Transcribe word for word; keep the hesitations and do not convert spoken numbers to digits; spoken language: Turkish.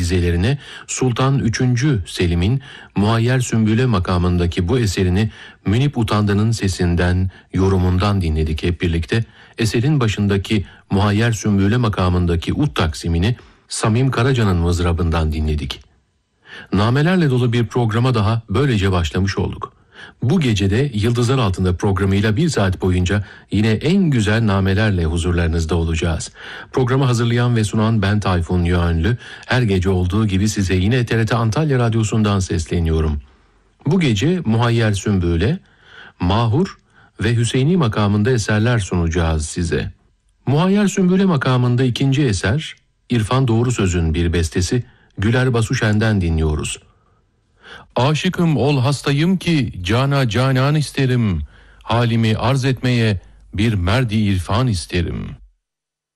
dizelerine Sultan üçüncü. Selim'in Muayyer Sümbüle makamındaki bu eserini Münip Utandı'nın sesinden, yorumundan dinledik hep birlikte. Eserin başındaki Muayyer Sümbüle makamındaki ut taksimini Samim Karaca'nın mızrabından dinledik. Namelerle dolu bir programa daha böylece başlamış olduk. Bu gecede Yıldızlar Altında programıyla bir saat boyunca yine en güzel namelerle huzurlarınızda olacağız. Programı hazırlayan ve sunan ben Tayfun Yönlü. Her gece olduğu gibi size yine T R T Antalya Radyosu'ndan sesleniyorum. Bu gece Muayyer Sümbüle, Mahur ve Hüseyini makamında eserler sunacağız size. Muayyer Sümbüle makamında ikinci eser, İrfan Doğru Söz'ün bir bestesi Güler Basuşen'den dinliyoruz. Aşıkım ol hastayım ki cana canan isterim, halimi arz etmeye bir merdi irfan isterim.